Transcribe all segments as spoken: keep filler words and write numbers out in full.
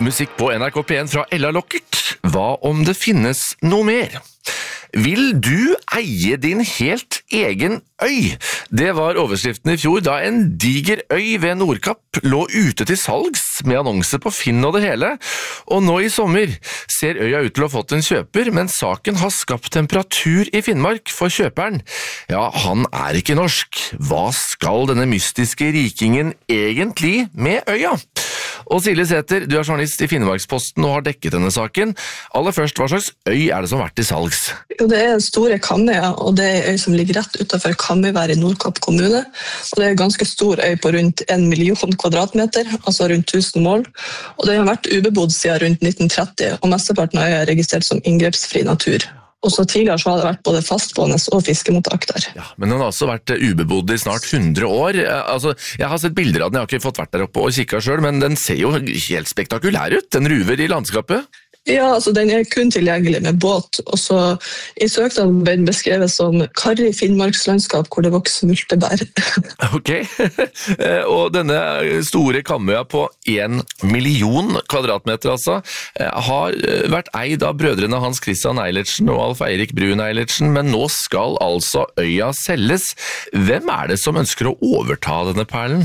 Musikk på N R K P en fra Ella Lockert. Hva om det finnes noe mer? Vil du eie din helt egen øy? Det var overskriften i fjor da en diger øy ved Nordkapp lå ute til salgs med annonser på Finn og det hele. Og nå i sommer ser øya ut til å ha fått en kjøper, men saken har skapt temperatur i Finnmark for kjøperen. Ja, han er ikke norsk. Hva skal denne mystiske rikingen egentlig med øya? Og Silje Sæther, du er journalist i Finnmarksposten og har dekket denne saken. Aller først, hva slags øy er det som har vært i salgs? Jo, det er store Kamøya, og det er en øy som ligger rett utenfor Kamøyvær i Nordkapp kommune. Og det er en ganske stor øy på rundt en million kvadratmeter, altså rundt tusen mål. Og det har vært ubebodd siden rundt nitten tretti, og mesteparten av øya er registrert som inngrepsfri natur. Og så tidligere så har det vært både fastboende og fiskemottak der. Ja, men den har også vært ubebodd i snart hundre år. Altså, jeg har sett bilder av den, jeg har ikke fått vært der oppe og kikket selv, men den ser jo helt spektakulær ut, den ruver i landskapet. Ja, altså den er kun tilgjengelig med båt, og så i søknaden ble den beskrevet som karrig Finnmarkslandskap hvor det vokser multebær. Ok, og denne store Kamøya på en million kvadratmeter altså, har vært eid av brødrene Hans Christian Eilertsen og Alf Eirik Brun Eilertsen, men nå skal altså øya selges. Hvem er det som ønsker å overta denne perlen?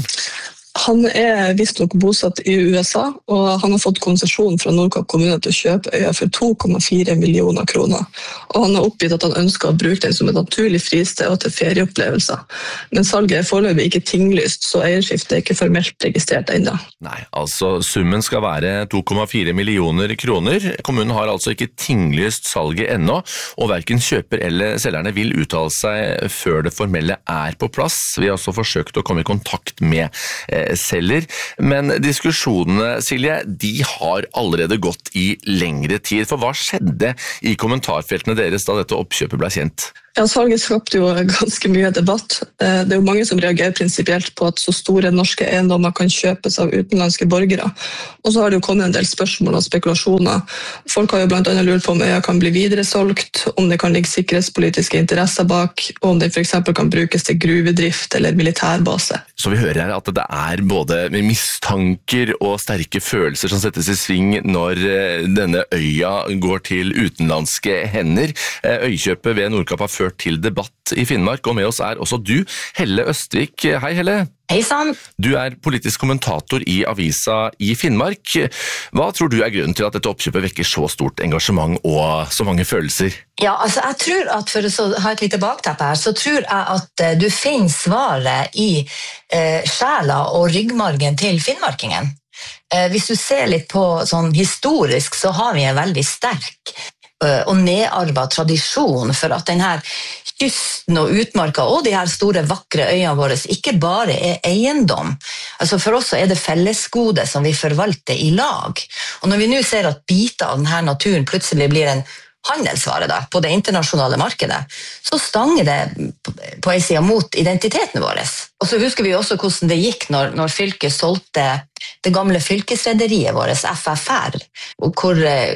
Han er visstnok bosatt i U S A, og han har fått konsesjon fra Nordkapp kommune til å kjøpe øya for to komma fire millioner kroner. Og han har oppgitt at han ønsker å bruke den som et naturlig fristed og til ferieopplevelser. Men salget er foreløpig ikke tinglyst, så eierskiftet er ikke formelt registrert enda. Nei, altså summen skal være to komma fire millioner kroner. Kommunen har altså ikke tinglyst salget ennå, og hverken kjøper eller selgerne vil uttale seg før det formelle er på plass. Vi har også forsøkt å komme i kontakt med eh, selger, men diskusjonene, Silje, de har allerede gått i lengre tid. For hva skjedde i kommentarfeltene deres da dette oppkjøpet ble kjent? Ja, salget skapte jo ganske mye debatt. Det er jo mange som reagerer prinsipielt på at så store norske eiendommer kan kjøpes av utenlandske borgere. Og så har det jo kommet en del spørsmål og spekulasjoner. Folk har jo blant annet lurt på om øya kan bli videresolgt, om det kan ligge sikkerhetspolitiske interesser bak, og om det for eksempel kan brukes til gruvedrift eller militærbase. Så vi hører her at det er både mistanker og sterke følelser som settes i sving når denne øya går til utenlandske hender. Øykjøpet ved Nordkapp har ført til debatt i Finnmark, og med oss er også du, Helle Østvik. Hei, Helle. Hei sann. Du er politisk kommentator i avisa i Finnmark. Hva tror du er grunnen til at dette oppkjøpet vekker så stort engasjement og så mange følelser? Ja, altså jeg tror at for å ha et lite bakteppe her, så tror jeg at du finner svaret i eh, sjela og ryggmargen til finnmarkingen. Eh, hvis du ser litt på sånn historisk, så har vi en veldig sterk og nedarvet tradisjon for at denne kysten og utmarka og de her store vakre øyene våre ikke bare er eiendom. Altså for oss er det fellesgode som vi forvalter i lag. Og når vi nå ser at biter av denne naturen plutselig blir en handelsvare da, på det internasjonale markedet, så stanger det på en side mot identiteten vår. Og så husker vi også hvordan det gikk når, når fylket solgte det gamle fylkesrederiet vårt, F F R, hvor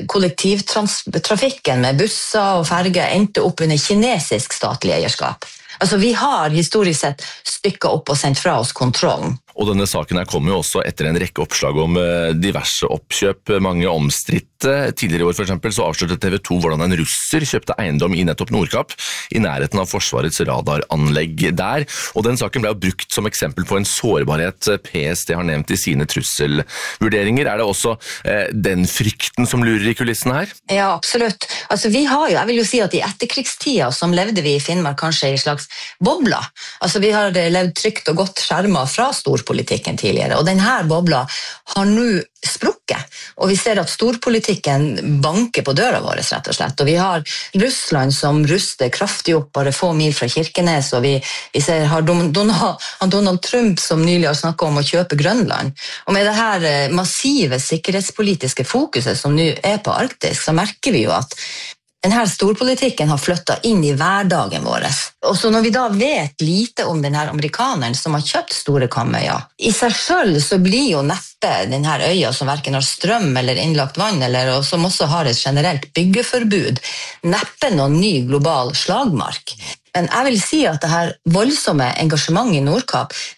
kollektivtrafikken med busser og ferger endte opp under kinesisk statlig eierskap. Altså vi har historisk sett stykket opp og sendt fra oss kontrollen. Og denne saken her kommer jo også etter en rekke oppslag om diverse oppkjøp, mange omstridte. Tidligere i år for eksempel så avslørte T V to hvordan en russer kjøpte eiendom i nettopp Nordkapp, i nærheten av Forsvarets radaranlegg der. Og den saken ble jo brukt som eksempel på en sårbarhet P S T har nevnt i sine trusselvurderinger. Er det også eh, den frykten som lurer i kulissene her? Ja, absolutt. Altså vi har jo, jeg vil jo si at i etterkrigstida som levde vi i Finnmark kanskje i slags bobla. Altså vi har levd trygt og godt skjermet fra storpolitikken tidligere, og denne bobla har nå sprukket, og vi ser at storpolitikken banker på døra vår rett og slett, og vi har Russland som ruster kraftig opp bare få mil fra Kirkenes, og vi, vi ser har Donald, Donald Trump som nylig har snakket om å kjøpe Grønland, og med det her massive sikkerhetspolitiske fokuset som nå er på Arktis, så merker vi jo at denne storpolitikken har flyttet inn i hverdagen vår. Og så når vi da vet lite om denne amerikaneren som har kjøpt store Kamøya, i seg selv så blir jo neppe denne øya som hverken har strøm eller innlagt vann, eller og som også har et generelt byggeforbud, neppe noen ny global slagmark. Men jeg vil si at det her voldsomme engasjementet i Nordkapp